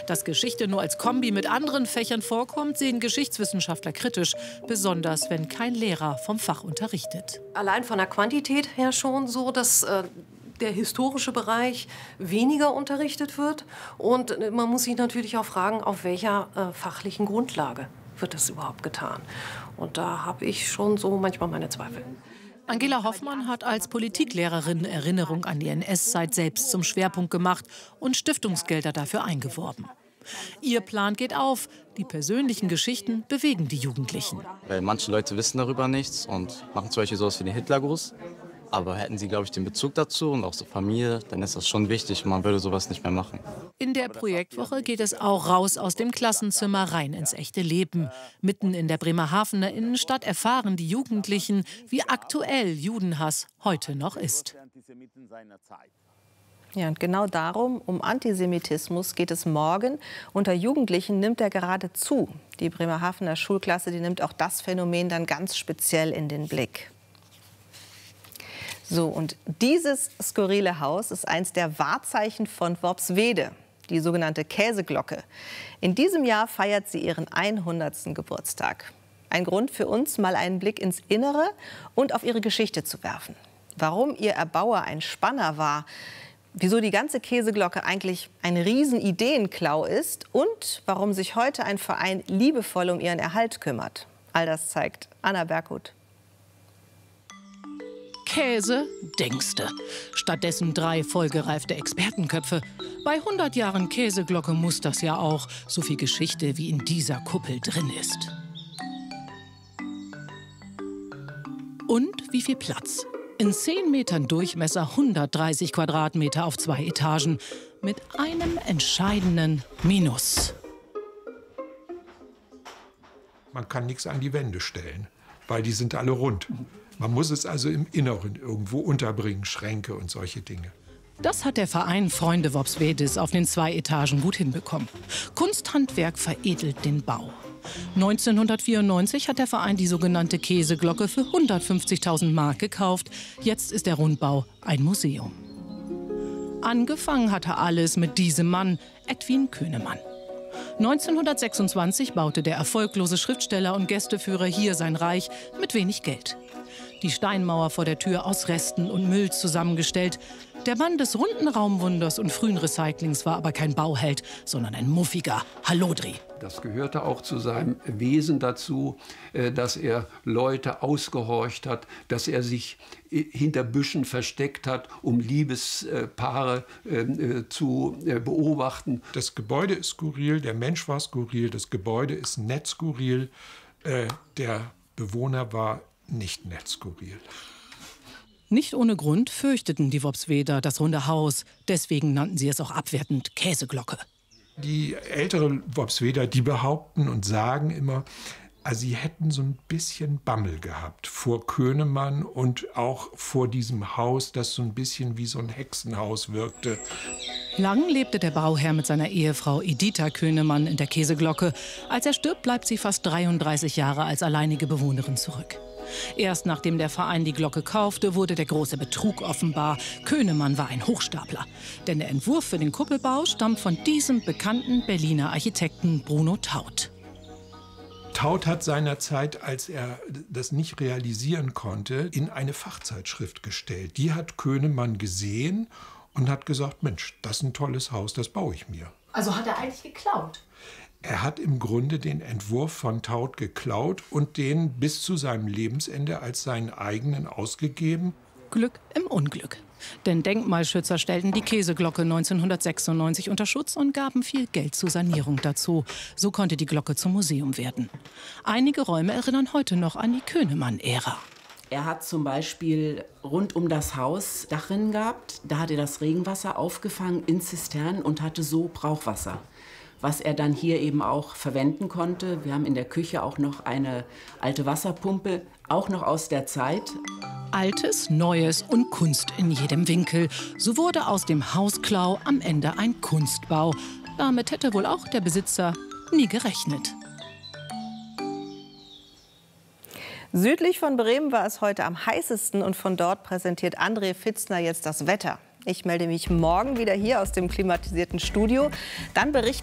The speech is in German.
Dass Geschichte nur als Kombi mit anderen Fächern vorkommt, sehen Geschichtswissenschaftler kritisch. Besonders, wenn kein Lehrer vom Fach unterrichtet. Allein von der Quantität her schon so, dass der historische Bereich weniger unterrichtet wird. Und man muss sich natürlich auch fragen, auf welcher fachlichen Grundlage wird das überhaupt getan. Und da habe ich schon so manchmal meine Zweifel. Angela Hoffmann hat als Politiklehrerin Erinnerung an die NS-Zeit selbst zum Schwerpunkt gemacht und Stiftungsgelder dafür eingeworben. Ihr Plan geht auf. Die persönlichen Geschichten bewegen die Jugendlichen. Weil manche Leute wissen darüber nichts und machen zum Beispiel sowas wie den Hitlergruß. Aber hätten sie, glaube ich, den Bezug dazu und auch zur Familie, dann ist das schon wichtig. Man würde sowas nicht mehr machen. In der Projektwoche geht es auch raus aus dem Klassenzimmer rein ins echte Leben. Mitten in der Bremerhavener Innenstadt erfahren die Jugendlichen, wie aktuell Judenhass heute noch ist. Ja, und genau darum, um Antisemitismus, geht es morgen. Unter Jugendlichen nimmt er gerade zu. Die Bremerhavener Schulklasse, die nimmt auch das Phänomen dann ganz speziell in den Blick. So, und dieses skurrile Haus ist eins der Wahrzeichen von Worpswede, die sogenannte Käseglocke. In diesem Jahr feiert sie ihren 100. Geburtstag. Ein Grund für uns, mal einen Blick ins Innere und auf ihre Geschichte zu werfen. Warum ihr Erbauer ein Spanner war, wieso die ganze Käseglocke eigentlich ein Riesenideenklau ist und warum sich heute ein Verein liebevoll um ihren Erhalt kümmert. All das zeigt Anna Berghut. Käse, denkste. Stattdessen 3 vollgereifte Expertenköpfe. Bei 100 Jahren Käseglocke muss das ja auch. So viel Geschichte, wie in dieser Kuppel drin ist. Und wie viel Platz? In 10 Metern Durchmesser 130 Quadratmeter auf 2 Etagen. Mit einem entscheidenden Minus. Man kann nichts an die Wände stellen, weil die sind alle rund. Man muss es also im Inneren irgendwo unterbringen, Schränke und solche Dinge. Das hat der Verein Freunde Worpswedes auf den 2 Etagen gut hinbekommen. Kunsthandwerk veredelt den Bau. 1994 hat der Verein die sogenannte Käseglocke für 150.000 Mark gekauft. Jetzt ist der Rundbau ein Museum. Angefangen hatte alles mit diesem Mann, Edwin Könemann. 1926 baute der erfolglose Schriftsteller und Gästeführer hier sein Reich mit wenig Geld. Die Steinmauer vor der Tür aus Resten und Müll zusammengestellt. Der Mann des runden Raumwunders und frühen Recyclings war aber kein Bauheld, sondern ein muffiger Hallodri. Das gehörte auch zu seinem Wesen dazu, dass er Leute ausgehorcht hat, dass er sich hinter Büschen versteckt hat, um Liebespaare zu beobachten. Das Gebäude ist skurril, der Mensch war skurril, das Gebäude ist nett skurril, der Bewohner war nicht nett skurril. Nicht ohne Grund fürchteten die Worpsweder das runde Haus. Deswegen nannten sie es auch abwertend Käseglocke. Die älteren Worpsweder, die behaupten und sagen immer, also sie hätten so ein bisschen Bammel gehabt vor Könemann und auch vor diesem Haus, das so ein bisschen wie so ein Hexenhaus wirkte. Lang lebte der Bauherr mit seiner Ehefrau Editha Könemann in der Käseglocke. Als er stirbt, bleibt sie fast 33 Jahre als alleinige Bewohnerin zurück. Erst nachdem der Verein die Glocke kaufte, wurde der große Betrug offenbar. Könemann war ein Hochstapler. Denn der Entwurf für den Kuppelbau stammt von diesem bekannten Berliner Architekten Bruno Taut. Taut hat seinerzeit, als er das nicht realisieren konnte, in eine Fachzeitschrift gestellt. Die hat Könemann gesehen und hat gesagt, Mensch, das ist ein tolles Haus, das baue ich mir. Also hat er eigentlich geklaut? Er hat im Grunde den Entwurf von Taut geklaut und den bis zu seinem Lebensende als seinen eigenen ausgegeben. Glück im Unglück. Denn Denkmalschützer stellten die Käseglocke 1996 unter Schutz und gaben viel Geld zur Sanierung dazu. So konnte die Glocke zum Museum werden. Einige Räume erinnern heute noch an die Könemann-Ära. Er hat zum Beispiel rund um das Haus Dachrinnen gehabt. Da hat er das Regenwasser aufgefangen in Zisternen und hatte so Brauchwasser, was er dann hier eben auch verwenden konnte. Wir haben in der Küche auch noch eine alte Wasserpumpe, auch noch aus der Zeit. Altes, Neues und Kunst in jedem Winkel. So wurde aus dem Hausklau am Ende ein Kunstbau. Damit hätte wohl auch der Besitzer nie gerechnet. Südlich von Bremen war es heute am heißesten und von dort präsentiert André Pfitzner jetzt das Wetter. Ich melde mich morgen wieder hier aus dem klimatisierten Studio. Dann berichten